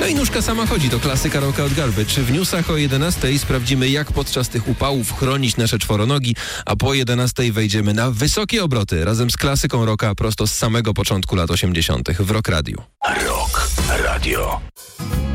i nóżka sama chodzi, to klasyka rocka od Garbage. W newsach o 11 sprawdzimy, jak podczas tych upałów chronić nasze czworonogi, a po 11 wejdziemy na wysokie obroty razem z klasyką rocka prosto z samego początku lat 80. w Rock Radio. Rock Radio.